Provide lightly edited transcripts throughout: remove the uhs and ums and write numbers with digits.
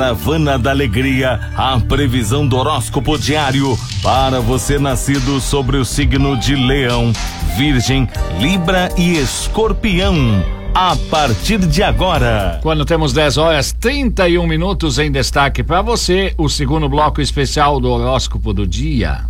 Caravana da Alegria, a previsão do horóscopo diário para você nascido sobre o signo de Leão, Virgem, Libra e Escorpião. A partir de agora. Quando temos 10h31 em destaque para você, o segundo bloco especial do horóscopo do dia.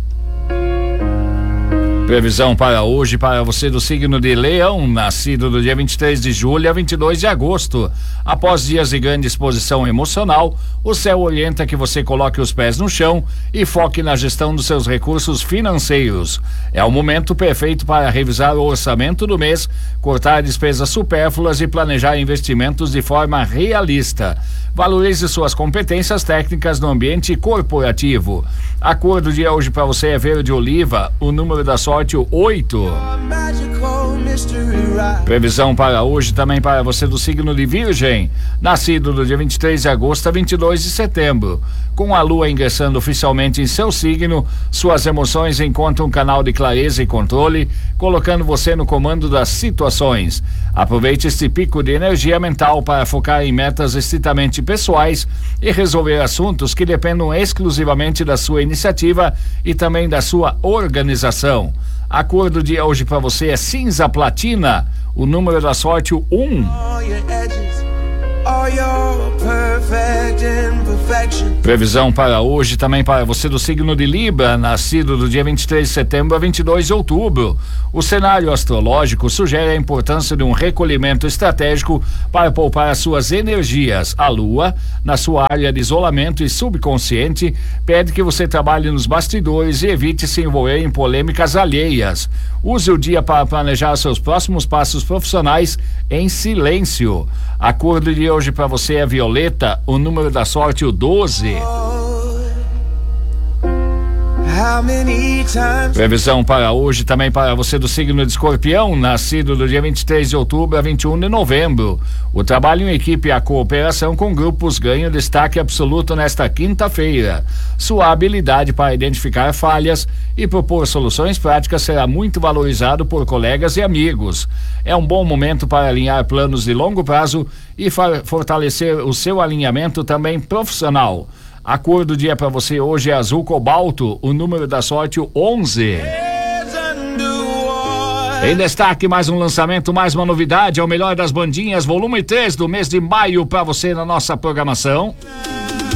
Previsão para hoje para você do signo de Leão, nascido do dia 23 de julho a 22 de agosto. Após dias de grande exposição emocional, o céu orienta que você coloque os pés no chão e foque na gestão dos seus recursos financeiros. É o momento perfeito para revisar o orçamento do mês, cortar despesas supérfluas e planejar investimentos de forma realista. Valorize suas competências técnicas no ambiente corporativo. A cor do dia hoje para você é verde oliva, o número da sorte o 8. Previsão para hoje também para você do signo de Virgem, nascido do dia 23 de agosto a 22 de setembro. Com a lua ingressando oficialmente em seu signo, suas emoções encontram um canal de clareza e controle, colocando você no comando das situações. Aproveite este pico de energia mental para focar em metas estritamente pessoais e resolver assuntos que dependam exclusivamente da sua iniciativa e também da sua organização. A cor do dia hoje para você é cinza platina, o número da sorte o 1. Previsão para hoje também para você do signo de Libra, nascido do dia 23 de setembro a 22 de outubro. O cenário astrológico sugere a importância de um recolhimento estratégico para poupar as suas energias. A lua, na sua área de isolamento e subconsciente, pede que você trabalhe nos bastidores e evite se envolver em polêmicas alheias. Use o dia para planejar seus próximos passos profissionais em silêncio. A cor do dia hoje para você é violeta, o número da sorte o 12. Previsão para hoje também para você do signo de Escorpião, nascido do dia 23 de outubro a 21 de novembro. O trabalho em equipe e a cooperação com grupos ganham destaque absoluto nesta quinta-feira. Sua habilidade para identificar falhas e propor soluções práticas será muito valorizado por colegas e amigos. É um bom momento para alinhar planos de longo prazo e fortalecer o seu alinhamento também profissional. A cor do dia para você hoje é azul cobalto, o número da sorte o 11. Em destaque, mais um lançamento, mais uma novidade, é o melhor das bandinhas, volume 3 do mês de maio para você na nossa programação.